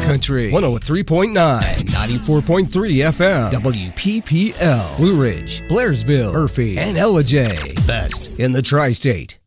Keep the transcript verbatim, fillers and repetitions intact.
Country, one oh three point nine, ninety-four point three F M, W P P L, Blue Ridge, Blairsville, Murphy, and Ellijay. Best in the tri-state.